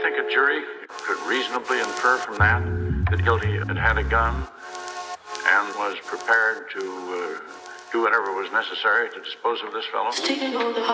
think a jury could reasonably infer from that that guilty had a gun and was prepared to do whatever was necessary to dispose of this fellow.